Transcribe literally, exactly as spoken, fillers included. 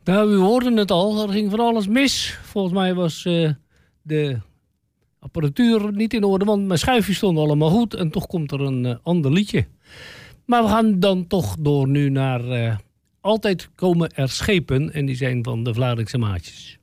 Nou, u hoorde het al, er ging van alles mis. Volgens mij was uh, de apparatuur niet in orde, want mijn schuifjes stonden allemaal goed. En toch komt er een uh, ander liedje. Maar we gaan dan toch door nu naar... Uh, Altijd komen er schepen en die zijn van de Vlaardingse Maatjes.